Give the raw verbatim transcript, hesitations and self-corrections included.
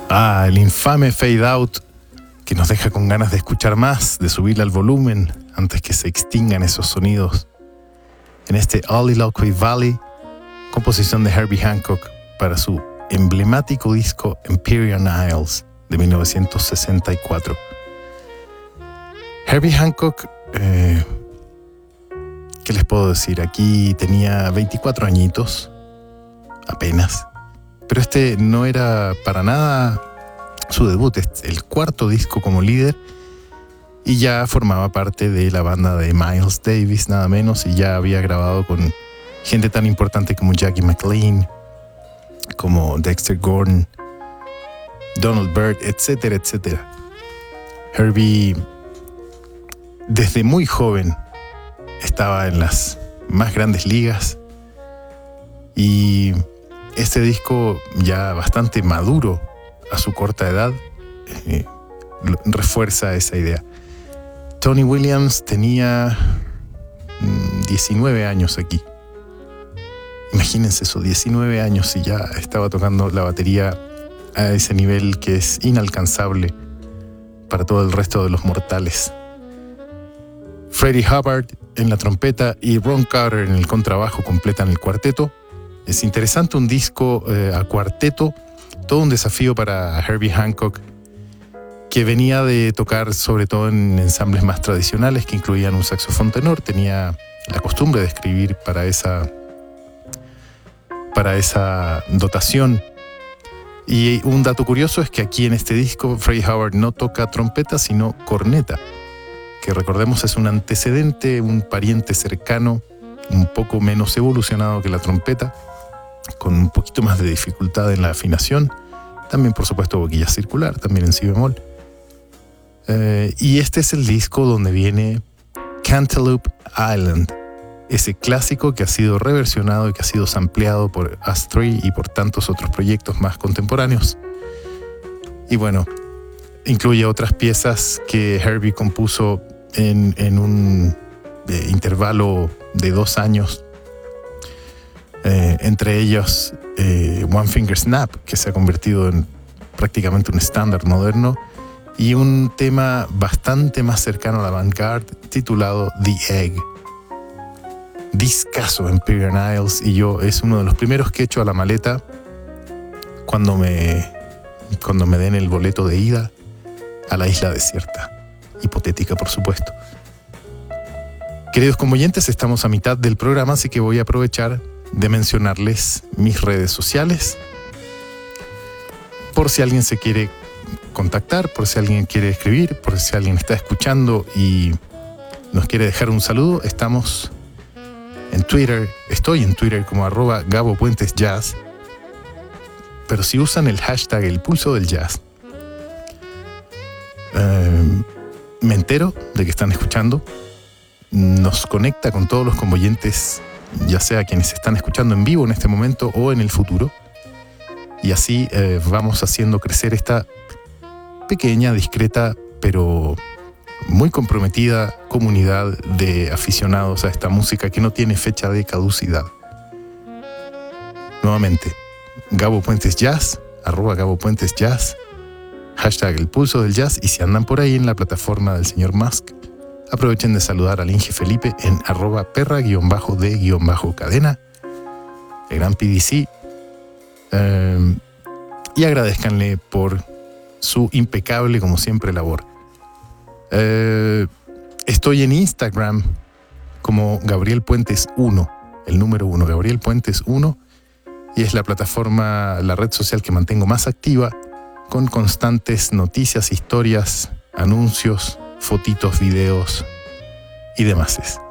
Ah, el infame Fade Out, que nos deja con ganas de escuchar más, de subirle al volumen antes que se extingan esos sonidos. En este Oliloquy Valley, composición de Herbie Hancock para su emblemático disco Empyrean Isles de mil novecientos sesenta y cuatro. Herbie Hancock, eh, ¿qué les puedo decir? Aquí tenía veinticuatro añitos, apenas. Pero este no era para nada su debut, es el cuarto disco como líder y ya formaba parte de la banda de Miles Davis, nada menos, y ya había grabado con gente tan importante como Jackie McLean, como Dexter Gordon, Donald Byrd, etcétera, etcétera. Herbie, desde muy joven, estaba en las más grandes ligas y este disco, ya bastante maduro a su corta edad, eh, refuerza esa idea. Tony Williams tenía mmm, diecinueve años aquí. Imagínense eso, diecinueve años y ya estaba tocando la batería a ese nivel que es inalcanzable para todo el resto de los mortales. Freddie Hubbard en la trompeta y Ron Carter en el contrabajo completan el cuarteto. Es interesante, un disco eh, a cuarteto, todo un desafío para Herbie Hancock, que venía de tocar sobre todo en ensambles más tradicionales que incluían un saxofón tenor. Tenía la costumbre de escribir para esa, para esa dotación. Y un dato curioso es que aquí en este disco Freddie Hubbard no toca trompeta sino corneta, que recordemos es un antecedente, un pariente cercano, un poco menos evolucionado que la trompeta, con un poquito más de dificultad en la afinación. También, por supuesto, boquilla circular, también en si bemol. Eh, y este es el disco donde viene Cantaloupe Island, ese clásico que ha sido reversionado y que ha sido sampleado por Us Three y por tantos otros proyectos más contemporáneos. Y bueno, incluye otras piezas que Herbie compuso en, en un eh, intervalo de dos años. Eh, entre ellos eh, One Finger Snap, que se ha convertido en prácticamente un estándar moderno, y un tema bastante más cercano a la avant-garde titulado The Egg. Discazo Empyrean Isles, y yo es uno de los primeros que echo a la maleta cuando me, cuando me den el boleto de ida a la isla desierta, hipotética por supuesto. Queridos convoyentes, estamos a mitad del programa, así que voy a aprovechar de mencionarles mis redes sociales por si alguien se quiere contactar, por si alguien quiere escribir, por si alguien está escuchando y nos quiere dejar un saludo. Estamos en Twitter, estoy en Twitter como arroba Gabo Puentes Jazz, pero si usan el hashtag El Pulso del Jazz, eh, me entero de que están escuchando, nos conecta con todos los convoyentes, ya sea quienes están escuchando en vivo en este momento o en el futuro, y así eh, vamos haciendo crecer esta pequeña, discreta, pero muy comprometida comunidad de aficionados a esta música que no tiene fecha de caducidad. Nuevamente, Gabo Puentes Jazz, arroba Gabo Puentes Jazz, hashtag El Pulso del Jazz, y si andan por ahí en la plataforma del señor Musk, aprovechen de saludar al Inge Felipe en arroba perra-de-cadena, el gran P D C, eh, y agradezcanle por su impecable, como siempre, labor. Eh, estoy en Instagram como Gabriel Puentes uno, el número uno, Gabriel Puentes uno, y es la plataforma, la red social que mantengo más activa, con constantes noticias, historias, anuncios, fotitos, videos y demás.